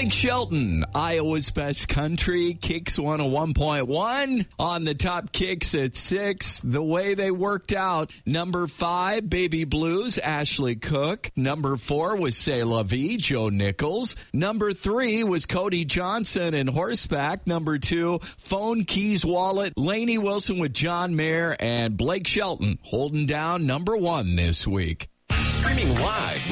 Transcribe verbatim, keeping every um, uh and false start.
Blake Shelton, Iowa's Best Country, Kicks one oh one point one. On the top kicks at six, the way they worked out. Number five, Baby Blues, Ashley Cook. Number four was C'est La Vie, Joe Nichols. Number three was Cody Johnson and Horseback. Number two, Phone Keys Wallet, Lainey Wilson with John Mayer, and Blake Shelton holding down number one this week. Streaming live